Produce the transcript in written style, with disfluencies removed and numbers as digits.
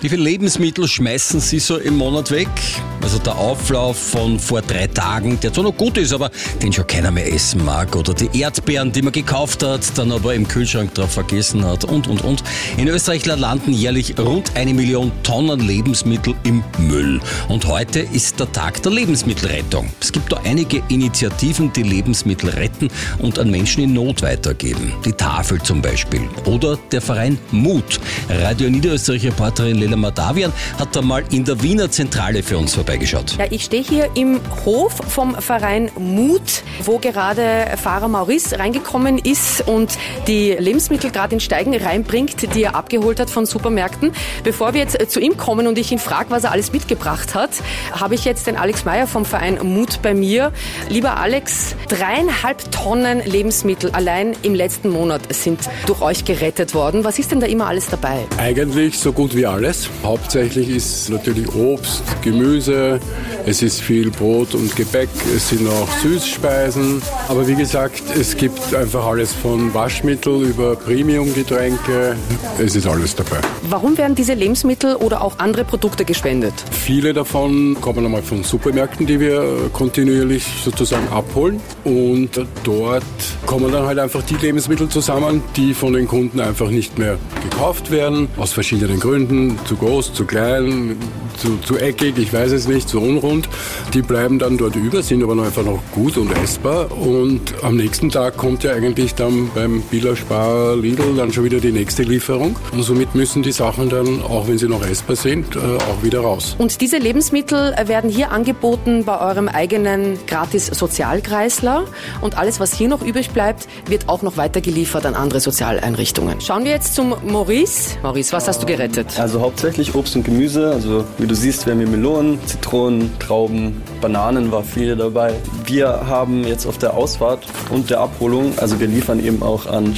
Wie viele Lebensmittel schmeißen Sie so im Monat weg? Also der Auflauf von vor 3 Tagen, der zwar noch gut ist, aber den schon keiner mehr essen mag. Oder die Erdbeeren, die man gekauft hat, dann aber im Kühlschrank drauf vergessen hat und. In Österreich landen jährlich rund 1 Million Tonnen Lebensmittel im Müll. Und heute ist der Tag der Lebensmittelrettung. Es gibt da einige Initiativen, die Lebensmittel retten und an Menschen in Not weitergeben. Die Tafel zum Beispiel. Oder der Verein Mut. Radio Niederösterreich-Reporterin Lela Madavian hat da mal in der Wiener Zentrale für uns vorbeigeschaut. Ja, ich stehe hier im Hof vom Verein Mut, wo gerade Fahrer Maurice reingekommen ist und die Lebensmittel gerade in Steigen reinbringt, die er abgeholt hat von Supermärkten. Bevor wir jetzt zu ihm kommen und ich ihn frage, was er alles mitgebracht hat, habe ich jetzt den Alex Meyer vom Verein Mut bei mir. Lieber Alex, 3,5 Tonnen Lebensmittel allein im letzten Monat sind durch euch gerettet worden. Was ist denn da immer alles dabei? Eigentlich so gut wie alles. Hauptsächlich ist natürlich Obst, Gemüse, es ist viel Brot und Gebäck, es sind auch Süßspeisen. Aber wie gesagt, es gibt einfach alles von Waschmittel über Premium-Getränke. Es ist alles dabei. Warum werden diese Lebensmittel oder auch andere Produkte gespendet? Viele davon kommen einmal von Supermärkten, die wir kontinuierlich sozusagen abholen. Und dort kommen dann halt einfach die Lebensmittel zusammen, die von den Kunden einfach nicht mehr gekauft werden. Aus verschiedenen Gründen. Zu groß, zu klein, zu eckig, ich weiß es nicht, zu unrund. Die bleiben dann dort über, sind aber einfach noch gut und essbar. Und am nächsten Tag kommt ja eigentlich dann beim Billa, Spar, Lidl dann schon wieder die nächste Lieferung. Und somit müssen die Sachen dann, auch wenn sie noch essbar sind, auch wieder raus. Und diese Lebensmittel werden hier angeboten bei eurem eigenen Gratis-Sozialkreisler. Und alles, was hier noch übrig bleibt, wird auch noch weitergeliefert an andere Sozialeinrichtungen. Schauen wir jetzt zum Maurice. Maurice, was hast du gerettet? Also hauptsächlich Obst und Gemüse. Also wie du siehst, wir haben hier Melonen, Zitronen, Trauben, Bananen war viele dabei. Wir haben jetzt auf der Ausfahrt und der Abholung, also wir liefern eben auch an